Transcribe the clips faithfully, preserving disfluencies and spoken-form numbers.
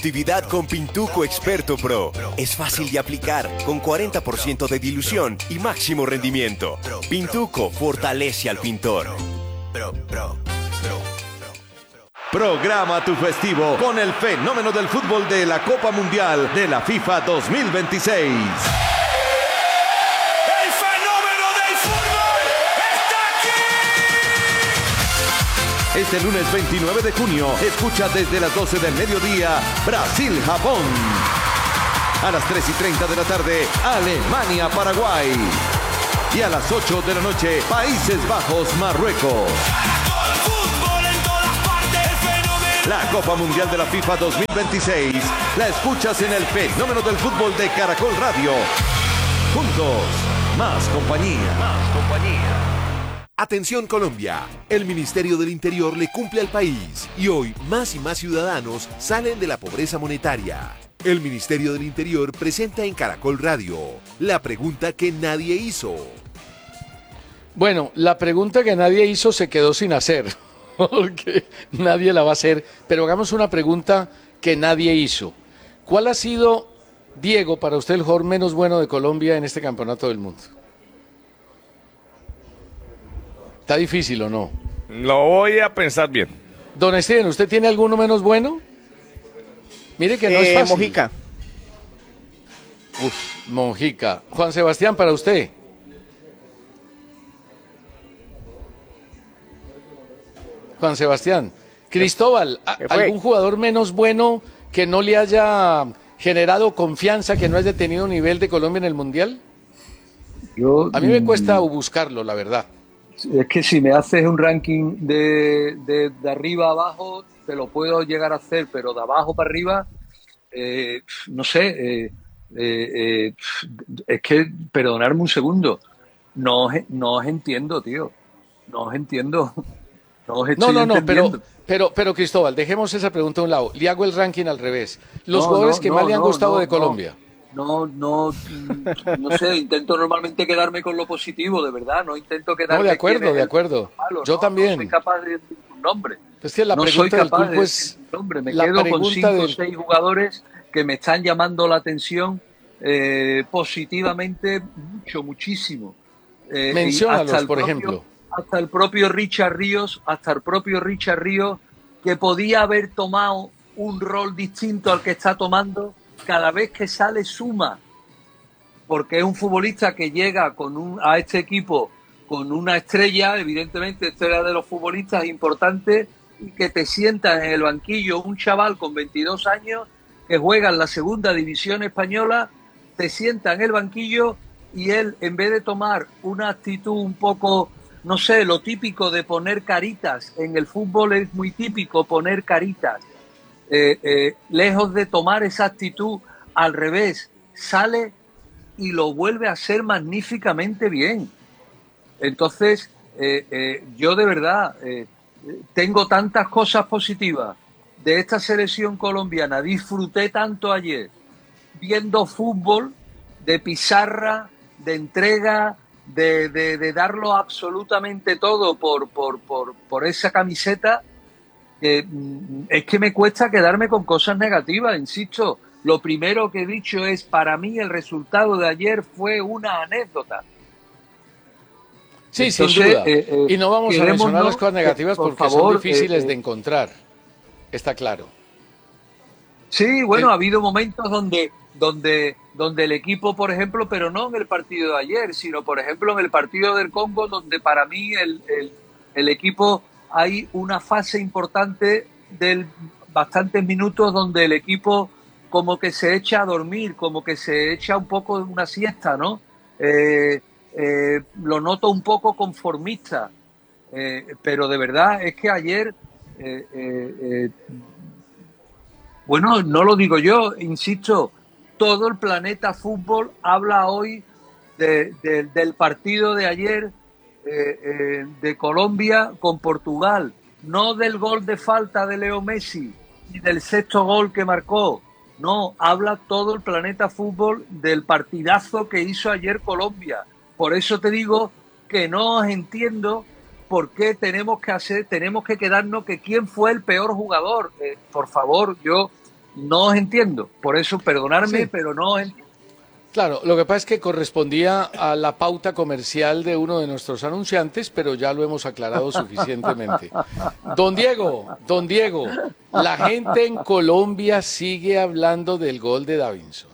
productividad con Pintuco Experto Pro. Es fácil de aplicar, con cuarenta por ciento de dilución y máximo rendimiento. Pintuco fortalece al pintor. Programa tu festivo con el fenómeno del fútbol de la Copa Mundial de la FIFA dos mil veintiséis. ¡El fenómeno del fútbol está aquí! Este lunes veintinueve de junio, escucha desde las doce del mediodía Brasil-Japón. A las tres y treinta de la tarde, Alemania-Paraguay. Y a las ocho de la noche, Países Bajos-Marruecos. La Copa Mundial de la FIFA dos mil veintiséis la escuchas en el fenómeno del fútbol de Caracol Radio. Juntos, más compañía. Más compañía. Atención Colombia, el Ministerio del Interior le cumple al país y hoy más y más ciudadanos salen de la pobreza monetaria. El Ministerio del Interior presenta en Caracol Radio la pregunta que nadie hizo. Bueno, la pregunta que nadie hizo se quedó sin hacer. Porque nadie la va a hacer, pero hagamos una pregunta que nadie hizo. ¿Cuál ha sido, Diego, para usted el jugador menos bueno de Colombia en este campeonato del mundo? ¿Está difícil o no? Lo voy a pensar bien. Don Steven, ¿usted tiene alguno menos bueno? Mire que no eh, es fácil. Mojica. Uf, Mojica. Juan Sebastián, para usted. Juan Sebastián. Cristóbal, ¿algún jugador menos bueno que no le haya generado confianza, que no haya tenido nivel de Colombia en el Mundial? Yo, A mí me cuesta buscarlo, la verdad. Es que si me haces un ranking de, de, de arriba a abajo, te lo puedo llegar a hacer, pero de abajo para arriba, eh, no sé, eh, eh, eh, es que, perdonadme un segundo, no os, no os entiendo, tío, no os entiendo. No, no, no, no, pero, pero, pero Cristóbal, dejemos esa pregunta a un lado. Le hago el ranking al revés. Los no, jugadores no, que no, más le han no, gustado no, de Colombia. No, no, no, no sé, intento normalmente quedarme con lo positivo, de verdad, no intento quedarme... No, de acuerdo, de acuerdo. Malo, Yo no, también. No soy capaz de decir un nombre. Es que la no pregunta soy capaz del de Pulpo decir es... un nombre. Me la quedo con cinco o del... seis jugadores que me están llamando la atención eh, positivamente mucho, muchísimo. Eh, Menciónalos, hasta el por propio, ejemplo. Hasta el propio Richard Ríos, hasta el propio Richard Ríos, que podía haber tomado un rol distinto al que está tomando, cada vez que sale suma, porque es un futbolista que llega con un, a este equipo con una estrella, evidentemente estrella de los futbolistas importantes, y que te sientas en el banquillo un chaval con veintidós años que juega en la segunda división española, te sienta en el banquillo y él, en vez de tomar una actitud un poco, no sé, lo típico de poner caritas, en el fútbol es muy típico poner caritas, eh, eh, lejos de tomar esa actitud, al revés, sale y lo vuelve a hacer magníficamente bien. Entonces, eh, eh, yo de verdad eh, tengo tantas cosas positivas de esta selección colombiana, disfruté tanto ayer viendo fútbol, de pizarra, de entrega, de, de, de darlo absolutamente todo por, por, por, por esa camiseta, que mm, es que me cuesta quedarme con cosas negativas, insisto. Lo primero que he dicho es, para mí el resultado de ayer fue una anécdota. Sí, Entonces, sin duda. Eh, eh, y no vamos a mencionar las cosas negativas por porque favor, son difíciles eh, de encontrar. Está claro. Sí, bueno, Eh, ha habido momentos donde, donde, donde el equipo, por ejemplo, pero no en el partido de ayer, sino, por ejemplo, en el partido del Congo, donde para mí el, el, el equipo, hay una fase importante de bastantes minutos donde el equipo como que se echa a dormir, como que se echa un poco de una siesta, ¿no? Eh, eh, lo noto un poco conformista, eh, pero de verdad es que ayer, eh, eh, eh, bueno, no lo digo yo, insisto, todo el planeta fútbol habla hoy de, de, del partido de ayer eh, eh, de Colombia con Portugal, no del gol de falta de Leo Messi ni del sexto gol que marcó. No, habla todo el planeta fútbol del partidazo que hizo ayer Colombia. Por eso te digo que no os entiendo por qué tenemos que hacer, tenemos que quedarnos que quién fue el peor jugador. Eh, por favor, yo no os entiendo. Por eso, perdonadme, sí. pero no os entiendo. Claro, lo que pasa es que correspondía a la pauta comercial de uno de nuestros anunciantes, pero ya lo hemos aclarado suficientemente. Don Diego, don Diego, la gente en Colombia sigue hablando del gol de Davinson.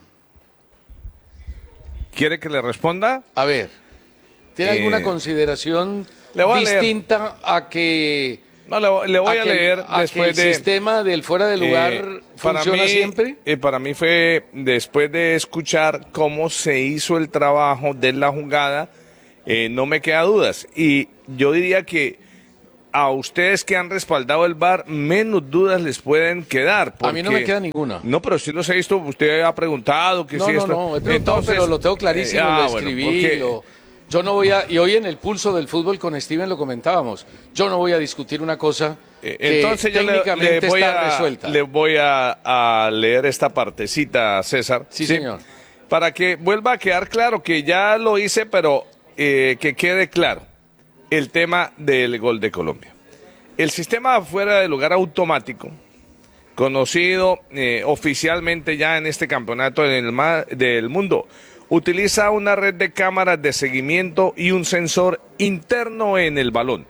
¿Quiere que le responda? A ver, ¿tiene Eh, alguna consideración le voy a distinta a que... No, le, le voy a, a leer que, después a que el de... sistema del fuera de lugar eh, funciona para mí, siempre? Eh, para mí fue después de escuchar cómo se hizo el trabajo de la jugada, eh, no me queda dudas. Y yo diría que a ustedes que han respaldado el V A R, menos dudas les pueden quedar. A mí no me queda ninguna. No, pero sí los he visto, usted ha preguntado que no, si no, esto... No, he preguntado, Entonces, pero lo tengo clarísimo, eh, ah, lo bueno, escribí, porque... lo... Yo no voy a, y hoy en el pulso del fútbol con Steven lo comentábamos, yo no voy a discutir una cosa que Entonces yo técnicamente le, le voy está a, resuelta. Le voy a, a leer esta partecita, César. Sí, ¿sí? señor. Para que vuelva a quedar claro que ya lo hice, pero eh, que quede claro el tema del gol de Colombia. El sistema fuera de lugar automático, conocido eh, oficialmente ya en este campeonato del, ma del mundo, utiliza una red de cámaras de seguimiento y un sensor interno en el balón.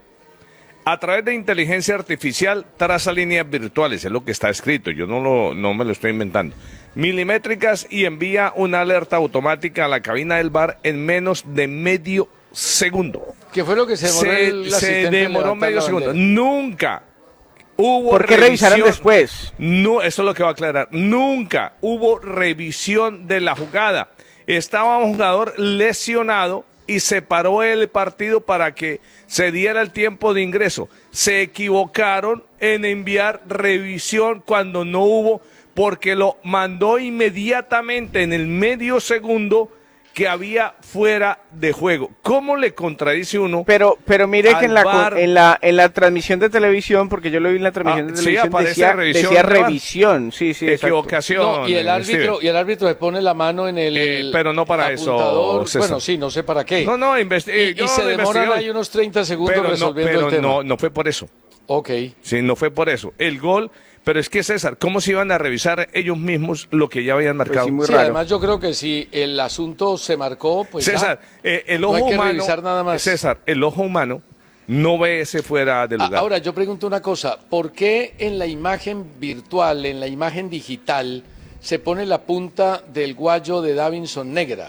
A través de inteligencia artificial traza líneas virtuales, es lo que está escrito, yo no, lo, no me lo estoy inventando, milimétricas, y envía una alerta automática a la cabina del V A R en menos de medio segundo. ¿Qué fue lo que se demoró? Se, el se demoró medio segundo. Nunca hubo ¿Por qué revisaron después? No, eso es lo que va a aclarar. Nunca hubo revisión de la jugada. Estaba un jugador lesionado y se paró el partido para que se diera el tiempo de ingreso. Se equivocaron en enviar revisión cuando no hubo, porque lo mandó inmediatamente en el medio segundo que había fuera de juego. ¿Cómo le contradice uno? Pero, pero mire que en la, V A R? en la en la transmisión de televisión, porque yo lo vi en la transmisión Ah, de sí, televisión, aparece decía, revisión decía de V A R. revisión, sí, sí, exacto. Equivocación. No, y el árbitro, Steven. y el árbitro le pone la mano en el Eh, pero no para eso, apuntador. César. Bueno, sí, no sé para qué. No, no, investigué. Y, y se demoran ahí unos treinta segundos pero resolviendo no, pero el tema. No, no fue por eso. Ok. Sí, no fue por eso. El gol, pero es que César, ¿cómo se iban a revisar ellos mismos lo que ya habían marcado? Pues sí, muy Sí, raro. además yo creo que si el asunto se marcó, pues César, ya, eh, el no ojo hay que humano, revisar nada más. César, el ojo humano no ve ese fuera de lugar. Ahora, yo pregunto una cosa, ¿por qué en la imagen virtual, en la imagen digital, se pone la punta del guayo de Davinson negra?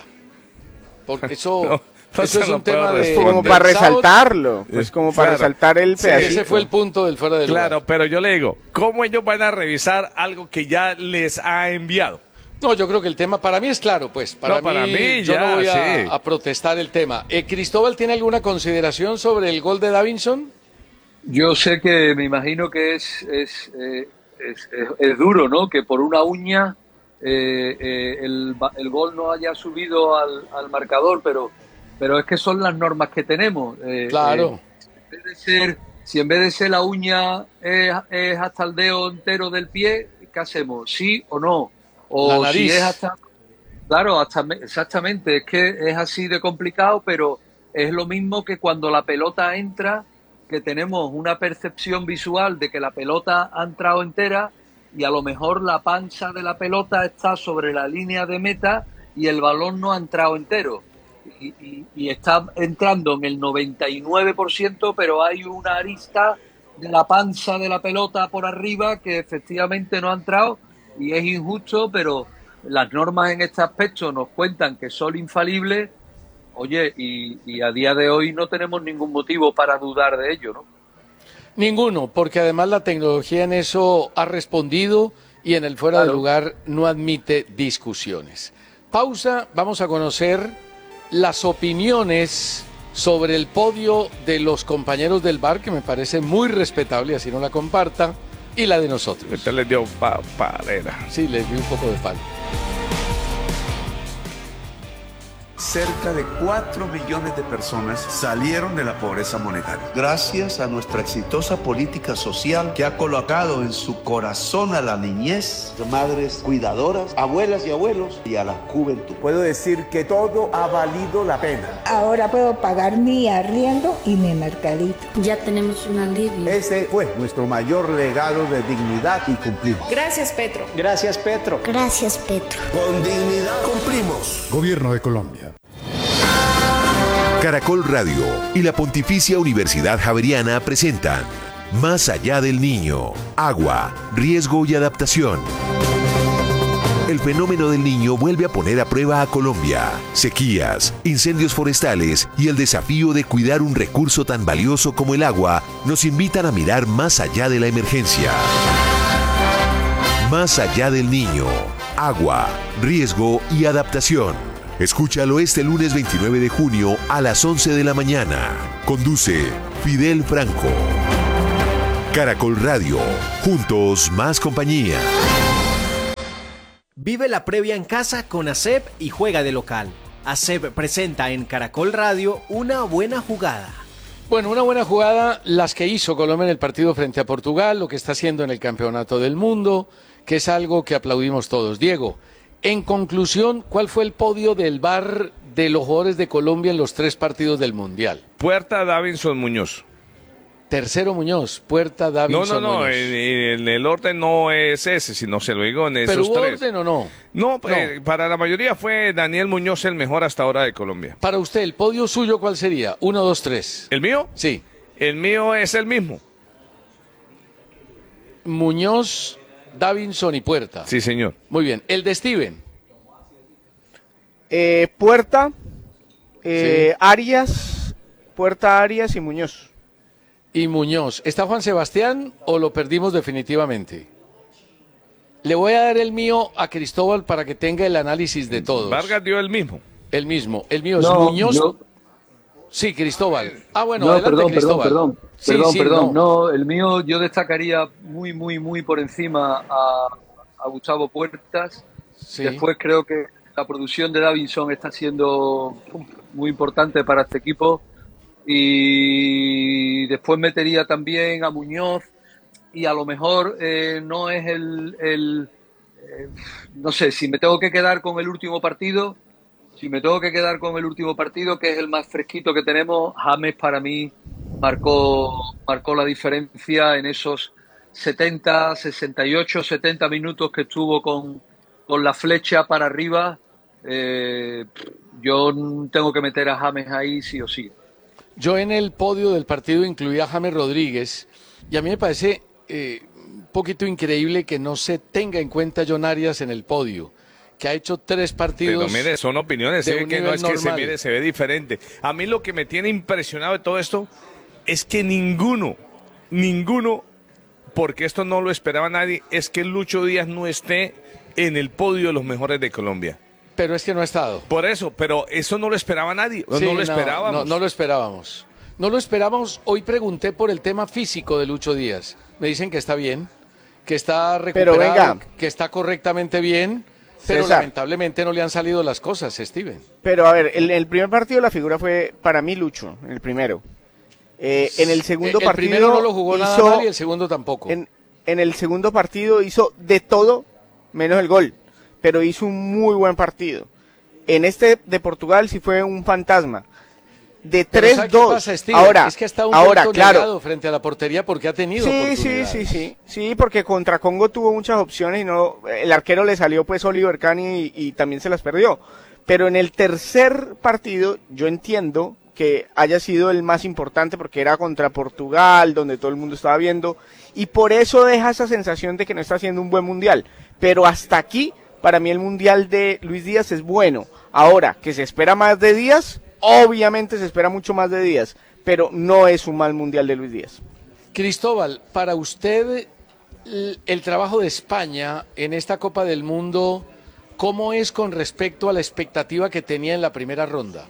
Porque eso, No, no eso se es lo un puedo tema de... responder. Como para del sábado. resaltarlo, pues como para Claro. resaltar el Sí, pedacito. Ese fue el punto del fuera de lugar. Claro, pero yo le digo, ¿cómo ellos van a revisar algo que ya les ha enviado? No, yo creo que el tema para mí es claro, pues. Para, No, para mí, mí yo ya, no voy a, sí. a protestar el tema. Eh, ¿Cristóbal tiene alguna consideración sobre el gol de Davinson? Yo sé que me imagino que es, es, eh, es, es, es duro, ¿no? Que por una uña eh, eh, el, el gol no haya subido al, al marcador, pero, pero es que son las normas que tenemos. Eh, Claro. eh, en vez de ser, si en vez de ser la uña es, es hasta el dedo entero del pie, ¿qué hacemos? ¿Sí o no? O La nariz. si es hasta... Claro, hasta, exactamente, es que es así de complicado, pero es lo mismo que cuando la pelota entra, que tenemos una percepción visual de que la pelota ha entrado entera y a lo mejor la panza de la pelota está sobre la línea de meta y el balón no ha entrado entero. Y, y, y está entrando en el noventa y nueve por ciento, pero hay una arista de la panza de la pelota por arriba que efectivamente no ha entrado y es injusto, pero las normas en este aspecto nos cuentan que son infalibles. Oye, y, y a día de hoy no tenemos ningún motivo para dudar de ello, ¿no? Ninguno, porque además la tecnología en eso ha respondido y en el fuera Claro. de lugar no admite discusiones. Pausa, vamos a conocer las opiniones sobre el podio de los compañeros del V A R, que me parece muy respetable, así no la comparta, y la de nosotros. Usted les dio pa parera. Sí, les di un poco de palo. cerca de cuatro millones de personas salieron de la pobreza monetaria. Gracias a nuestra exitosa política social que ha colocado en su corazón a la niñez, madres cuidadoras, abuelas y abuelos y a la juventud. Puedo decir que todo ha valido la pena. Ahora puedo pagar mi arriendo y mi mercadito. Ya tenemos un alivio. Ese fue nuestro mayor legado de dignidad y cumplimos. Gracias, Petro. Gracias, Petro. Gracias, Petro. Con dignidad cumplimos. Gobierno de Colombia. Caracol Radio y la Pontificia Universidad Javeriana presentan Más allá del niño, agua, riesgo y adaptación. El fenómeno del niño vuelve a poner a prueba a Colombia. Sequías, incendios forestales y el desafío de cuidar un recurso tan valioso como el agua nos invitan a mirar más allá de la emergencia. Más allá del niño, agua, riesgo y adaptación. Escúchalo este lunes veintinueve de junio a las once de la mañana. Conduce Fidel Franco. Caracol Radio. Juntos más compañía. Vive la previa en casa con A C E P y juega de local. A C E P presenta en Caracol Radio Una buena jugada. Bueno, una buena jugada, las que hizo Colombia en el partido frente a Portugal, lo que está haciendo en el Campeonato del Mundo, que es algo que aplaudimos todos. Diego, en conclusión, ¿cuál fue el podio del V A R de los jugadores de Colombia en los tres partidos del Mundial? Puerta, Davinson, Muñoz. Tercero Muñoz, Puerta, Davinson, No, no, no, Muñoz. en, en el orden no es ese, sino se lo digo en esos ¿Pero hubo tres. orden o no? No, No. eh, para la mayoría fue Daniel Muñoz el mejor hasta ahora de Colombia. Para usted, ¿el podio suyo cuál sería? Uno, dos, tres. ¿El mío? Sí. El mío es el mismo. Muñoz, Davinson y Puerta. Sí, señor. Muy bien. ¿El de Steven? Eh, Puerta, eh, Sí. Arias, Puerta, Arias y Muñoz. Y Muñoz. ¿Está Juan Sebastián o lo perdimos definitivamente? Le voy a dar el mío a Cristóbal para que tenga el análisis de todos. Vargas dio el mismo. El mismo. El mío No, es Muñoz. yo- Sí, Cristóbal. Ah, bueno, no, adelante, perdón, perdón, Cristóbal. perdón, Sí, perdón, sí, perdón. no. No, el mío yo destacaría muy, muy, muy por encima a, a Gustavo Puertas. Sí. Después creo que la producción de Davinson está siendo muy importante para este equipo. Y después metería también a Muñoz y a lo mejor eh, no es el, el eh, no sé, si me tengo que quedar con el último partido, si me tengo que quedar con el último partido, que es el más fresquito que tenemos, James para mí marcó, marcó la diferencia en esos setenta, sesenta y ocho, setenta minutos que estuvo con, con la flecha para arriba. Eh, yo tengo que meter a James ahí sí o sí. Yo en el podio del partido incluí a James Rodríguez y a mí me parece eh, un poquito increíble que no se tenga en cuenta a John Arias en el podio, que ha hecho tres partidos. Pero mire, son opiniones, de se ve un que no nivel es que se normal. mire, se ve diferente. A mí lo que me tiene impresionado de todo esto es que ninguno, ninguno, porque esto no lo esperaba nadie, es que Lucho Díaz no esté en el podio de los mejores de Colombia. Pero es que no ha estado. Por eso, pero eso no lo esperaba nadie, Sí, no lo esperábamos. No, no lo esperábamos. No lo esperábamos. Hoy pregunté por el tema físico de Lucho Díaz. Me dicen que está bien, que está recuperado, Pero venga. que está correctamente bien, pero César. lamentablemente no le han salido las cosas, Steven. Pero a ver, el, el primer partido la figura fue para mí Lucho, el primero. Eh, en el segundo el partido primero no lo jugó nada hizo- mal y el segundo tampoco. En, en el segundo partido hizo de todo menos el gol, pero hizo un muy buen partido. En este de Portugal sí fue un fantasma. De Pero ¿sabe qué tres dos. pasa, Steven? Ahora, es que está un ahora, poquito claro. negado frente a la portería porque ha tenido Sí, sí, oportunidades. sí, sí, sí, porque contra Congo tuvo muchas opciones y no, el arquero le salió pues Oliver Kahn y, y también se las perdió. Pero en el tercer partido yo entiendo que haya sido el más importante porque era contra Portugal, donde todo el mundo estaba viendo, y por eso deja esa sensación de que no está haciendo un buen mundial. Pero hasta aquí, para mí el mundial de Luis Díaz es bueno. Ahora, que se espera más de Díaz, obviamente se espera mucho más de Díaz, pero no es un mal mundial de Luis Díaz. Cristóbal, para usted el, el trabajo de España en esta Copa del Mundo, ¿cómo es con respecto a la expectativa que tenía en la primera ronda?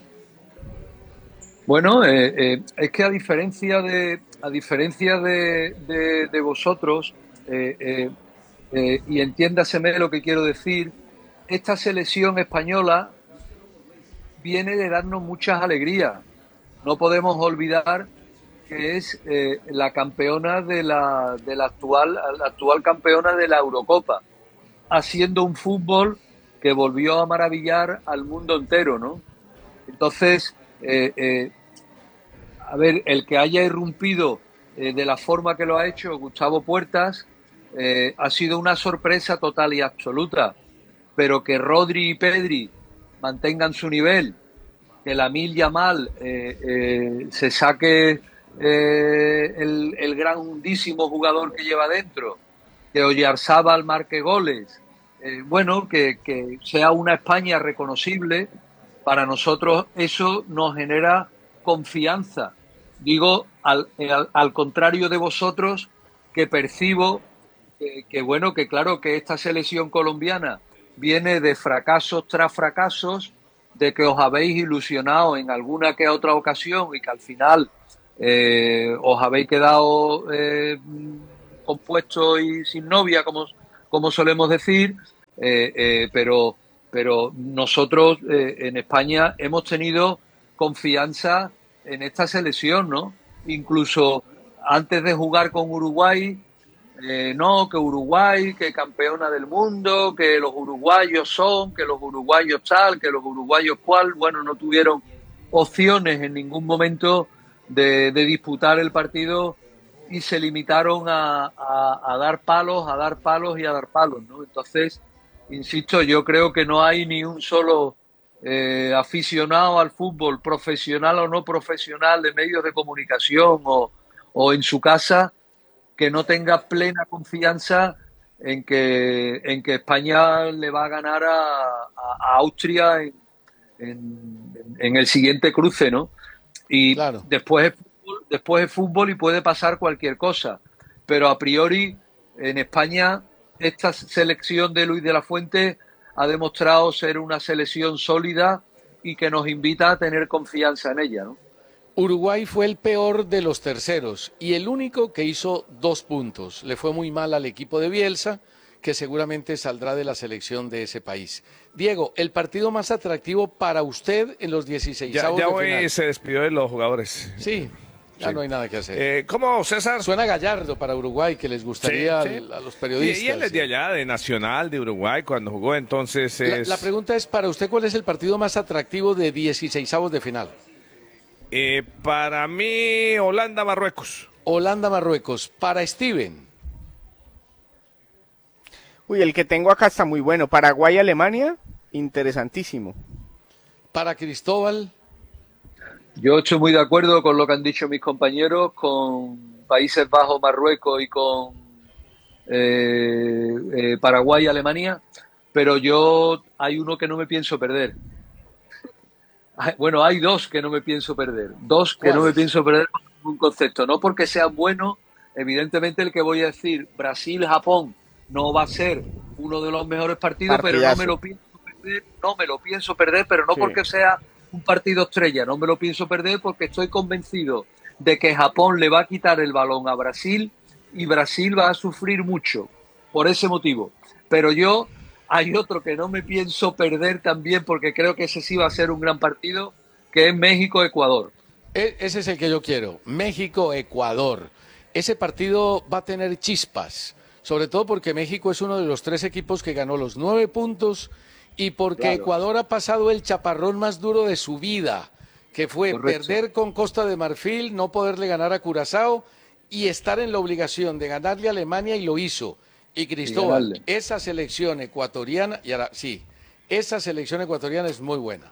Bueno, eh, eh, es que a diferencia de a diferencia de, de, de vosotros, eh, eh, eh, y entiéndaseme lo que quiero decir, esta selección española viene de darnos muchas alegrías. No podemos olvidar que es eh, la campeona de la, de la actual, la actual campeona de la Eurocopa, haciendo un fútbol que volvió a maravillar al mundo entero, ¿no? Entonces, eh, eh, a ver, el que haya irrumpido eh, de la forma que lo ha hecho Gustavo Puertas eh, ha sido una sorpresa total y absoluta, pero que Rodri y Pedri mantengan su nivel, que Lamine Yamal eh, eh, se saque eh, el, el grandísimo jugador que lleva dentro, que Oyarzabal marque goles, eh, bueno, que, que sea una España reconocible, para nosotros eso nos genera confianza. Digo, al, al, al contrario de vosotros, que percibo que, que, bueno, que claro, que esta selección colombiana viene de fracasos tras fracasos, de que os habéis ilusionado en alguna que otra ocasión y que al final eh, os habéis quedado eh, compuestos y sin novia, como, como solemos decir, eh, eh, pero, pero nosotros eh, en España hemos tenido confianza en esta selección, ¿no? Incluso antes de jugar con Uruguay, eh, no, que Uruguay, que campeona del mundo, que los uruguayos son, que los uruguayos tal, que los uruguayos cual, bueno, no tuvieron opciones en ningún momento de, de disputar el partido y se limitaron a, a, a dar palos, a dar palos y a dar palos, ¿no? Entonces, insisto, yo creo que no hay ni un solo eh, aficionado al fútbol, profesional o no profesional, de medios de comunicación o, o en su casa, que no tenga plena confianza en que, en que España le va a ganar a, a, a Austria en, en, en el siguiente cruce, ¿no? Y claro, después es fútbol, después es fútbol y puede pasar cualquier cosa. Pero a priori, en España, esta selección de Luis de la Fuente ha demostrado ser una selección sólida y que nos invita a tener confianza en ella, ¿no? Uruguay fue el peor de los terceros y el único que hizo dos puntos. Le fue muy mal al equipo de Bielsa, que seguramente saldrá de la selección de ese país. Diego, el partido más atractivo para usted en los dieciseisavos ya, ya de hoy final. se despidió de los jugadores. Sí, ya sí. No hay nada que hacer. Eh, ¿Cómo, César? Suena Gallardo para Uruguay, que les gustaría sí, sí. Al, a los periodistas. Y, y él es de allá, de Nacional, de Uruguay, cuando jugó, entonces es... La, la pregunta es, para usted, ¿cuál es el partido más atractivo de dieciseisavos de final? Eh, para mí, Holanda-Marruecos. Holanda-Marruecos. Para Steven. Uy, el que tengo acá está muy bueno. Paraguay-Alemania, interesantísimo. Para Cristóbal. Yo estoy muy de acuerdo con lo que han dicho mis compañeros, con Países Bajos, Marruecos y con eh, eh, Paraguay-Alemania, pero yo hay uno que no me pienso perder. Bueno, hay dos que no me pienso perder. Dos que no me pienso perder por ningún concepto. No porque sean buenos, evidentemente el que voy a decir, Brasil-Japón, no va a ser uno de los mejores partidos, Partidazo. pero no me lo pienso perder, no me lo pienso perder, pero no sí. porque sea un partido estrella, no me lo pienso perder porque estoy convencido de que Japón le va a quitar el balón a Brasil y Brasil va a sufrir mucho por ese motivo. Pero yo... Hay otro que no me pienso perder también porque creo que ese sí va a ser un gran partido, que es México-Ecuador. E- ese es el que yo quiero, México-Ecuador. Ese partido va a tener chispas, sobre todo porque México es uno de los tres equipos que ganó los nueve puntos y porque claro. Ecuador ha pasado el chaparrón más duro de su vida, que fue Correcto. perder con Costa de Marfil, no poderle ganar a Curazao y estar en la obligación de ganarle a Alemania, y lo hizo. Y Cristóbal, y esa selección ecuatoriana, y ahora sí, esa selección ecuatoriana es muy buena.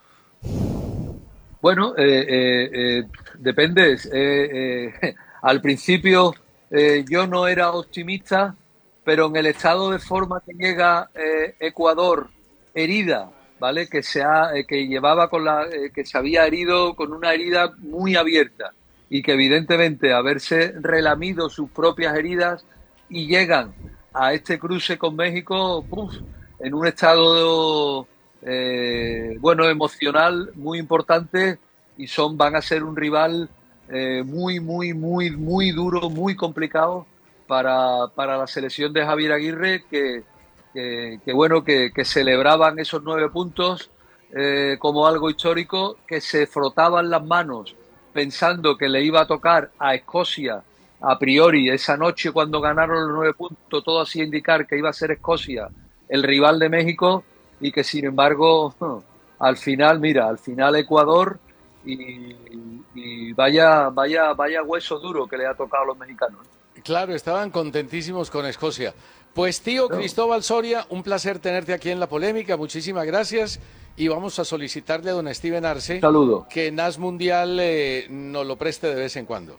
Bueno, eh, eh, eh, depende. Eh, eh, al principio eh, yo no era optimista, pero en el estado de forma que llega eh, Ecuador herida, ¿vale? Que se ha, eh, que llevaba con la, eh, que se había herido con una herida muy abierta y que evidentemente haberse relamido sus propias heridas y llegan a este cruce con México, uf, en un estado eh, bueno emocional muy importante, y son van a ser un rival eh, muy muy muy muy duro, muy complicado para, para la selección de Javier Aguirre, que, que, que bueno que, que celebraban esos nueve puntos eh, como algo histórico, que se frotaban las manos pensando que le iba a tocar a Escocia a priori esa noche cuando ganaron los nueve puntos, todo hacía indicar que iba a ser Escocia el rival de México y que sin embargo al final, mira, al final Ecuador y, y vaya, vaya, vaya hueso duro que le ha tocado a los mexicanos. Claro, estaban contentísimos con Escocia. Pues tío no. Cristóbal Soria, un placer tenerte aquí en La Polémica, muchísimas gracias. Y vamos a solicitarle a don Steven Arce Saludo. que N A S Mundial eh, nos lo preste de vez en cuando.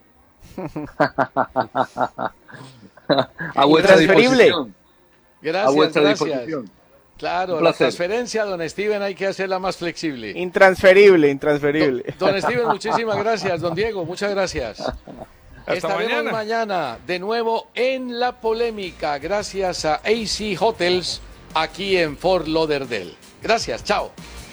A vuestra disposición. Gracias, a vuestra gracias. disposición. Claro, la transferencia, don Steven, hay que hacerla más flexible. Intransferible, intransferible. Don, don Steven, muchísimas gracias. Don Diego, muchas gracias. Hasta Estaremos mañana. mañana de nuevo en La Polémica, gracias a A C Hotels, aquí en Fort Lauderdale. Gracias, chao.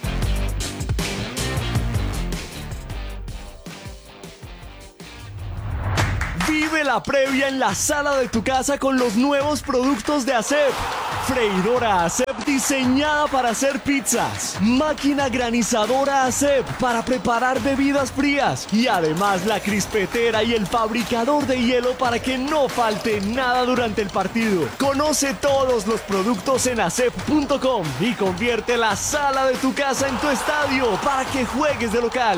Vive la previa en la sala de tu casa con los nuevos productos de ASEP. Freidora ASEP diseñada para hacer pizzas. Máquina granizadora ASEP para preparar bebidas frías. Y además la crispetera y el fabricador de hielo para que no falte nada durante el partido. Conoce todos los productos en asep punto com y convierte la sala de tu casa en tu estadio para que juegues de local.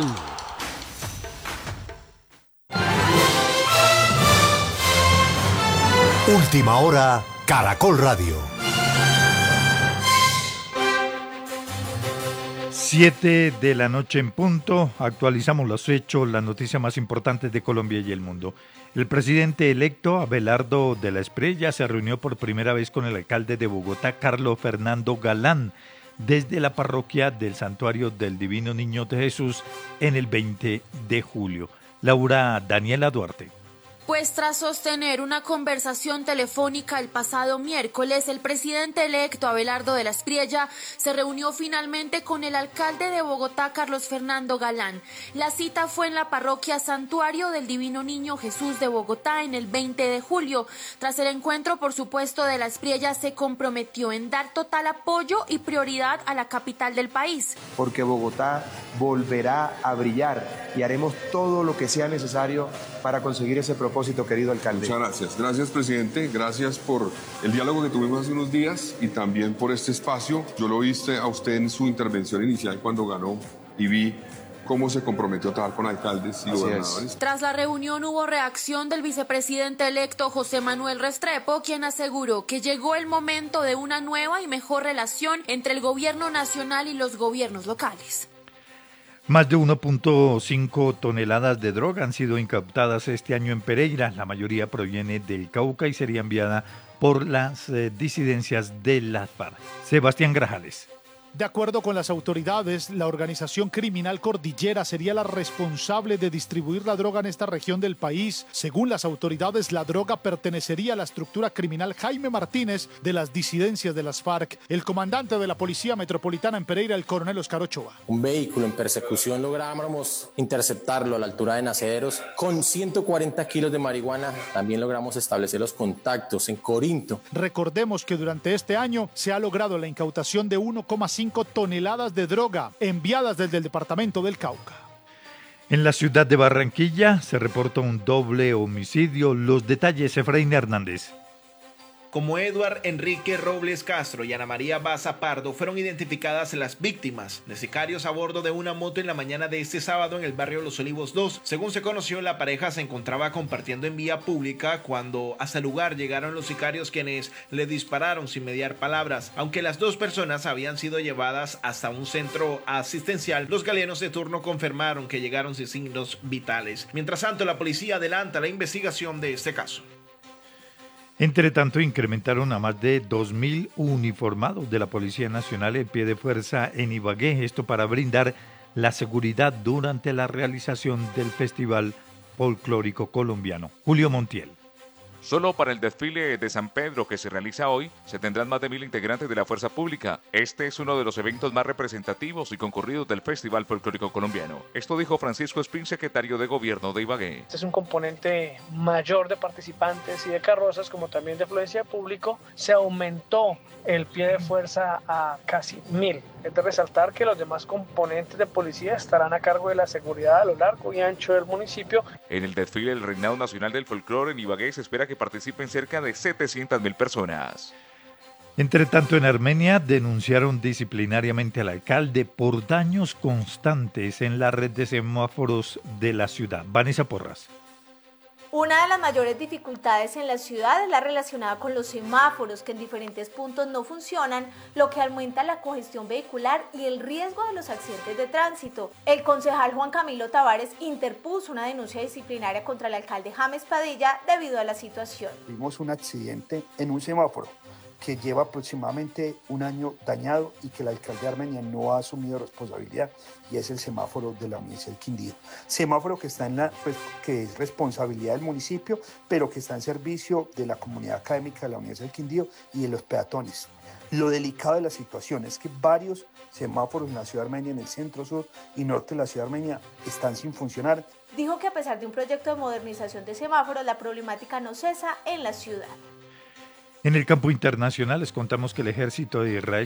Última hora, Caracol Radio. Siete de la noche en punto, actualizamos los hechos, las noticias más importantes de Colombia y el mundo. El presidente electo, Abelardo de la Espriella, se reunió por primera vez con el alcalde de Bogotá, Carlos Fernando Galán, desde la parroquia del Santuario del Divino Niño de Jesús en el veinte de julio. Laura Daniela Duarte. Pues tras sostener una conversación telefónica el pasado miércoles, el presidente electo Abelardo de la Espriella se reunió finalmente con el alcalde de Bogotá, Carlos Fernando Galán. La cita fue en la parroquia Santuario del Divino Niño Jesús de Bogotá en el veinte de julio. Tras el encuentro, por supuesto, de la Espriella se comprometió en dar total apoyo y prioridad a la capital del país. Porque Bogotá volverá a brillar y haremos todo lo que sea necesario para conseguir ese propósito, querido alcalde. Muchas gracias. Gracias, presidente. Gracias por el diálogo que tuvimos hace unos días y también por este espacio. Yo lo viste a usted en su intervención inicial cuando ganó y vi cómo se comprometió a trabajar con alcaldes y Así gobernadores. Es. Tras la reunión hubo reacción del vicepresidente electo José Manuel Restrepo, quien aseguró que llegó el momento de una nueva y mejor relación entre el gobierno nacional y los gobiernos locales. Más de uno punto cinco toneladas de droga han sido incautadas este año en Pereira. La mayoría proviene del Cauca y sería enviada por las eh, disidencias de las FARC. Sebastián Grajales. De acuerdo con las autoridades, la organización criminal Cordillera sería la responsable de distribuir la droga en esta región del país. Según las autoridades, la droga pertenecería a la estructura criminal Jaime Martínez de las disidencias de las FARC. El comandante de la Policía Metropolitana en Pereira, el coronel Oscar Ochoa. Un vehículo en persecución logramos interceptarlo a la altura de Nacederos con ciento cuarenta kilos de marihuana. También logramos establecer los contactos en Corinto. Recordemos que durante este año se ha logrado la incautación de uno coma cinco toneladas de droga enviadas desde el departamento del Cauca. En la ciudad de Barranquilla se reporta un doble homicidio. Los detalles, Efraín Hernández. Como Eduard Enrique Robles Castro y Ana María Baza Pardo fueron identificadas las víctimas de sicarios a bordo de una moto en la mañana de este sábado en el barrio Los Olivos dos. Según se conoció, la pareja se encontraba compartiendo en vía pública cuando hasta el lugar llegaron los sicarios, quienes le dispararon sin mediar palabras. Aunque las dos personas habían sido llevadas hasta un centro asistencial, los galenos de turno confirmaron que llegaron sin signos vitales. Mientras tanto, la policía adelanta la investigación de este caso. Entre tanto, incrementaron a más de dos mil uniformados de la Policía Nacional en pie de fuerza en Ibagué, esto para brindar la seguridad durante la realización del Festival Folclórico Colombiano. Julio Montiel. Solo para el desfile de San Pedro que se realiza hoy se tendrán más de mil integrantes de la fuerza pública. Este es uno de los eventos más representativos y concurridos del Festival Folclórico Colombiano. Esto dijo Francisco Espín, secretario de Gobierno de Ibagué. Este es un componente mayor de participantes y de carrozas, como también de afluencia de público. Se aumentó el pie de fuerza a casi mil. Es de resaltar que los demás componentes de policía estarán a cargo de la seguridad a lo largo y ancho del municipio. En el desfile del Reinado Nacional del Folclore en Ibagué se espera que participen cerca de setecientas mil personas. Entre tanto, en Armenia denunciaron disciplinariamente al alcalde por daños constantes en la red de semáforos de la ciudad. Vanessa Porras. Una de las mayores dificultades en la ciudad es la relacionada con los semáforos, que en diferentes puntos no funcionan, lo que aumenta la congestión vehicular y el riesgo de los accidentes de tránsito. El concejal Juan Camilo Tavares interpuso una denuncia disciplinaria contra el alcalde James Padilla debido a la situación. Tuvimos un accidente en un semáforo que lleva aproximadamente un año dañado y que el alcalde de Armenia no ha asumido responsabilidad, y es el semáforo de la Universidad del Quindío. Semáforo que, está en la, pues, que es responsabilidad del municipio, pero que está en servicio de la comunidad académica de la Universidad del Quindío y de los peatones. Lo delicado de la situación es que varios semáforos en la ciudad de Armenia, en el centro, sur y norte de la ciudad de Armenia, están sin funcionar. Dijo que a pesar de un proyecto de modernización de semáforos, la problemática no cesa en la ciudad. En el campo internacional les contamos que el ejército de Israel